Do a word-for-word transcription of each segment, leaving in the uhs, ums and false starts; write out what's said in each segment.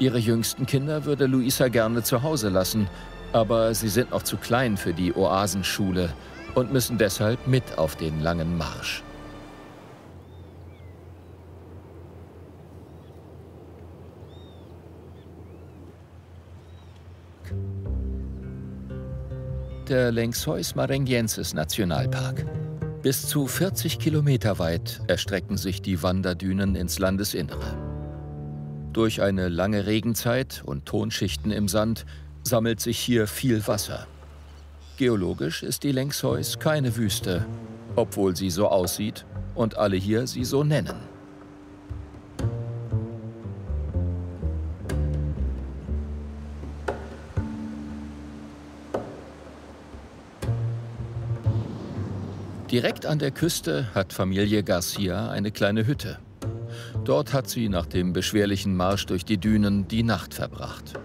Ihre jüngsten Kinder würde Luisa gerne zu Hause lassen, aber sie sind noch zu klein für die Oasenschule und müssen deshalb mit auf den langen Marsch. Der Lençóis Maranhenses Nationalpark. Bis zu vierzig Kilometer weit erstrecken sich die Wanderdünen ins Landesinnere. Durch eine lange Regenzeit und Tonschichten im Sand sammelt sich hier viel Wasser. Geologisch ist die Lençóis keine Wüste, obwohl sie so aussieht und alle hier sie so nennen. Direkt an der Küste hat Familie Garcia eine kleine Hütte. Dort hat sie nach dem beschwerlichen Marsch durch die Dünen die Nacht verbracht.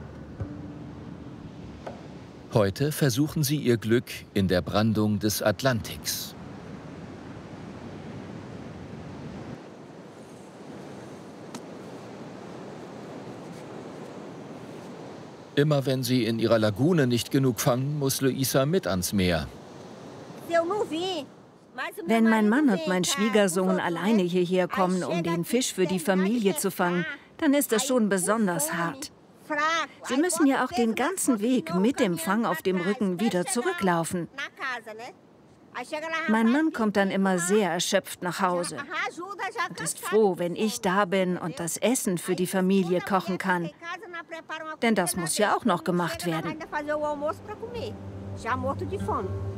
Heute versuchen sie ihr Glück in der Brandung des Atlantiks. Immer wenn sie in ihrer Lagune nicht genug fangen, muss Luisa mit ans Meer. Wenn mein Mann und mein Schwiegersohn alleine hierher kommen, um den Fisch für die Familie zu fangen, dann ist es schon besonders hart. Sie müssen ja auch den ganzen Weg mit dem Fang auf dem Rücken wieder zurücklaufen. Mein Mann kommt dann immer sehr erschöpft nach Hause und ist froh, wenn ich da bin und das Essen für die Familie kochen kann. Denn das muss ja auch noch gemacht werden.